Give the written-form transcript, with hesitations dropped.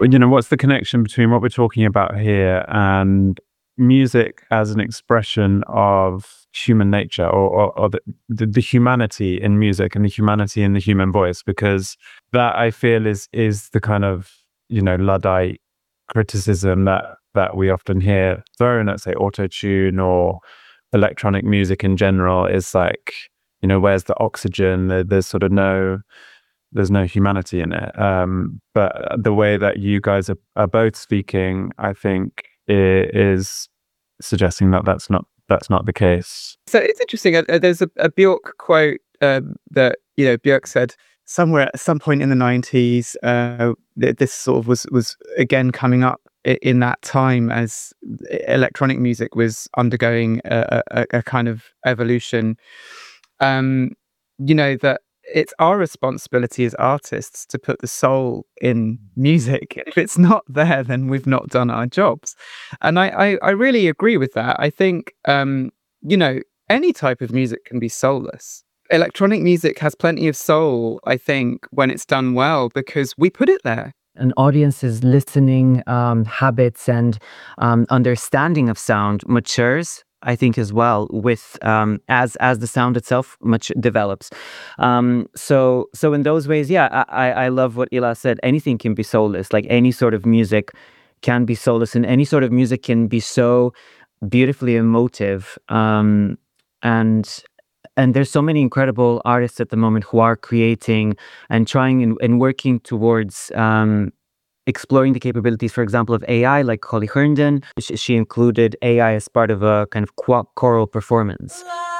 what's the connection between what we're talking about here and music as an expression of human nature, or the humanity in music and the humanity in the human voice? Because that, I feel, is the kind of, Luddite criticism that we often hear thrown at, say, auto-tune or electronic music in general, is like, where's the oxygen? There's sort of there's no humanity in it. But the way that you guys are both speaking, I think, is suggesting that that's not the case. So it's interesting. There's a Björk quote that Björk said somewhere at some point in the 90s. This sort of was again coming up in that time as electronic music was undergoing a kind of evolution. That it's our responsibility as artists to put the soul in music. If it's not there, then we've not done our jobs. And I really agree with that. I think, any type of music can be soulless. Electronic music has plenty of soul, I think, when it's done well, because we put it there. An audience's listening habits and understanding of sound matures, I think, as well, with as the sound itself much develops. So in those ways, yeah, I love what Ila said. Anything can be soulless. Like, any sort of music can be soulless, and any sort of music can be so beautifully emotive. And there's so many incredible artists at the moment who are creating and trying and working towards exploring the capabilities, for example, of AI, like Holly Herndon. She included AI as part of a kind of choral performance.